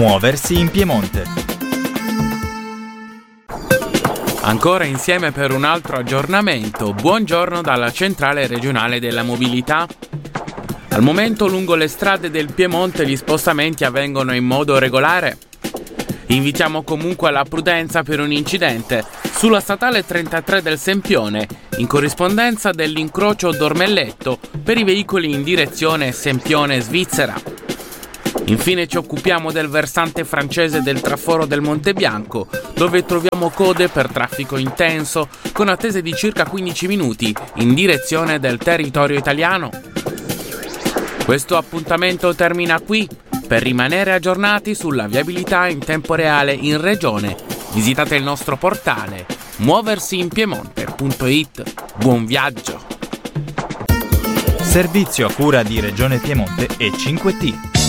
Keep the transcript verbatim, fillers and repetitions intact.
Muoversi in Piemonte. Ancora insieme per un altro aggiornamento. Buongiorno dalla Centrale Regionale della Mobilità. Al momento lungo le strade del Piemonte gli spostamenti avvengono in modo regolare. Invitiamo comunque alla prudenza per un incidente sulla statale trentatré del Sempione, in corrispondenza dell'incrocio Dormelletto per i veicoli in direzione Sempione-Svizzera. Infine ci occupiamo del versante francese del traforo del Monte Bianco, dove troviamo code per traffico intenso, con attese di circa quindici minuti in direzione del territorio italiano. Questo appuntamento termina qui. Per rimanere aggiornati sulla viabilità in tempo reale in regione, visitate il nostro portale muoversi in piemonte punto it. Buon viaggio! Servizio a cura di Regione Piemonte e cinque T.